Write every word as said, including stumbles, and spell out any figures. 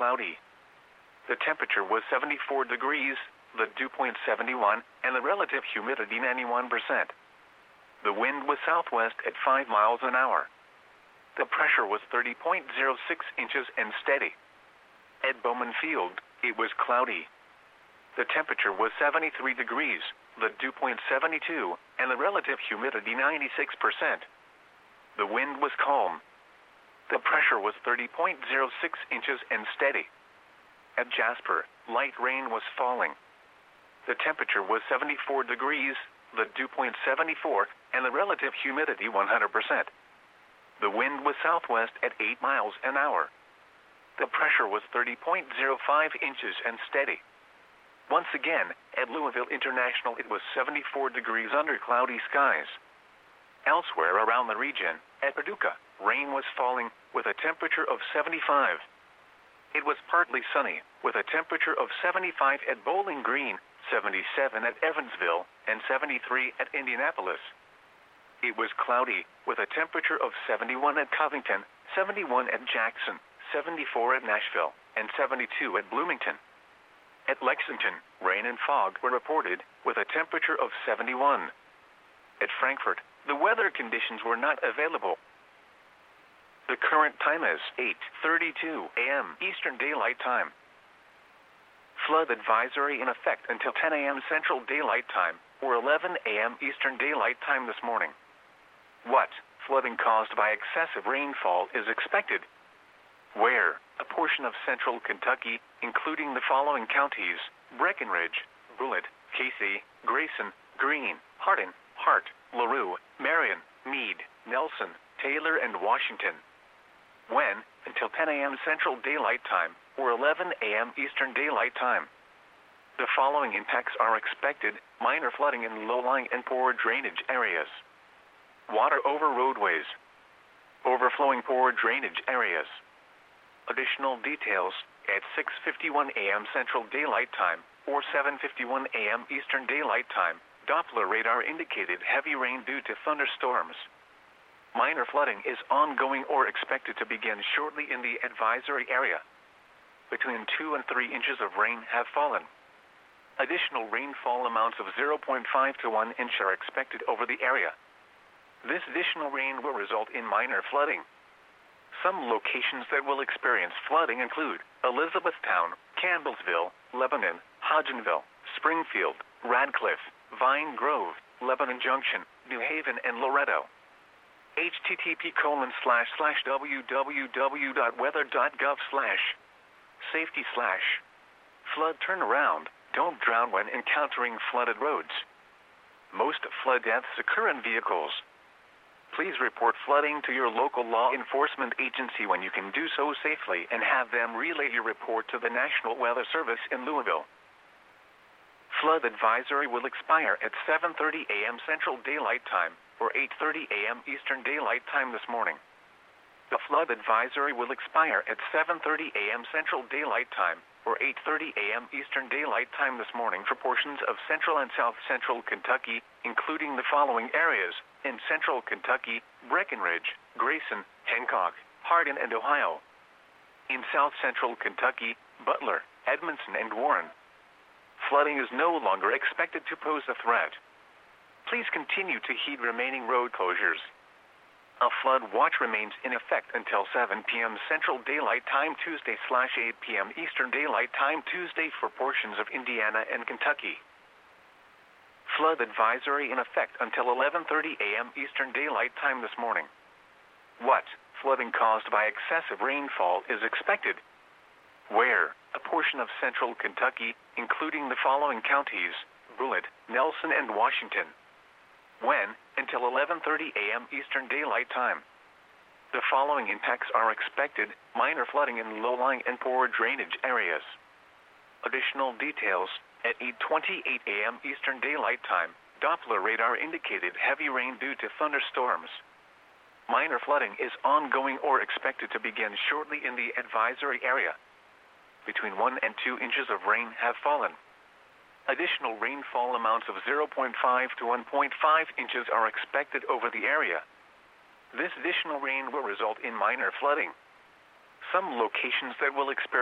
cloudy. The temperature was seventy-four degrees, the dew point seventy-one, and the relative humidity ninety-one percent. The wind was southwest at five miles an hour. The pressure was thirty point zero six inches and steady. At Bowman Field, it was cloudy. The temperature was seventy-three degrees, the dew point seventy-two, and the relative humidity ninety-six percent. The wind was calm. The pressure was thirty point zero six inches and steady. At Jasper, light rain was falling. The temperature was seventy-four degrees, the dew point seventy-four, and the relative humidity one hundred percent. The wind was southwest at eight miles an hour. The pressure was thirty point zero five inches and steady. Once again, at Louisville International it was seventy-four degrees under cloudy skies. Elsewhere around the region, at Paducah, rain was falling with a temperature of seventy-five. It was partly sunny, with a temperature of seventy-five at Bowling Green, seventy-seven at Evansville, and seventy-three at Indianapolis. It was cloudy, with a temperature of seventy-one at Covington, seventy-one at Jackson, seventy-four at Nashville, and seventy-two at Bloomington. At Lexington, rain and fog were reported, with a temperature of seventy-one. At Frankfort, the weather conditions were not available. The current time is eight thirty-two a m Eastern Daylight Time. Flood advisory in effect until ten a m Central Daylight Time, or eleven a m Eastern Daylight Time this morning. What flooding caused by excessive rainfall is expected? Where? A portion of central Kentucky, including the following counties: Breckenridge, Bullitt, Casey, Grayson, Greene, Hardin, Hart, LaRue, Marion, Meade, Nelson, Taylor, and Washington. When? Until ten a m Central Daylight Time, or eleven a m Eastern Daylight Time. The following impacts are expected: minor flooding in low-lying and poor drainage areas. Water over roadways. Overflowing poor drainage areas. Additional details at six fifty-one a m Central Daylight Time, or seven fifty-one a m Eastern Daylight Time, Doppler radar indicated heavy rain due to thunderstorms. Minor flooding is ongoing or expected to begin shortly in the advisory area. Between two and three inches of rain have fallen. Additional rainfall amounts of zero point five to one inch are expected over the area. This additional rain will result in minor flooding. Some locations that will experience flooding include Elizabethtown, Campbellsville, Lebanon, Hodgenville, Springfield, Radcliffe, Vine Grove, Lebanon Junction, New Haven, and Loretto. H T T P colon slash slash www.weather.gov slash safety slash flood turnaround. Don't drown when encountering flooded roads. Most flood deaths occur in vehicles. Please report flooding to your local law enforcement agency when you can do so safely, and have them relay your report to the National Weather Service in Louisville. Flood advisory will expire at seven thirty a m Central Daylight Time, or eight thirty a m Eastern Daylight Time this morning. The flood advisory will expire at seven thirty a m Central Daylight Time, or eight thirty a m Eastern Daylight Time this morning for portions of central and south central Kentucky, including the following areas: in central Kentucky, Breckenridge, Grayson, Hancock, Hardin, and Ohio. In south central Kentucky, Butler, Edmondson, and Warren. Flooding is no longer expected to pose a threat. Please continue to heed remaining road closures. A flood watch remains in effect until seven p m Central Daylight Time Tuesday slash eight p m Eastern Daylight Time Tuesday for portions of Indiana and Kentucky. Flood advisory in effect until eleven thirty a m Eastern Daylight Time this morning. What flooding caused by excessive rainfall is expected? Where? A portion of central Kentucky, including the following counties: Bullitt, Nelson, and Washington. When? Until eleven thirty a m Eastern Daylight Time. The following impacts are expected: minor flooding in low-lying and poor drainage areas. Additional details at eight twenty-eight a m Eastern Daylight Time, Doppler radar indicated heavy rain due to thunderstorms. Minor flooding is ongoing or expected to begin shortly in the advisory area. Between one and two inches of rain have fallen. Additional rainfall amounts of zero point five to one point five inches are expected over the area. This additional rain will result in minor flooding. Some locations that will experience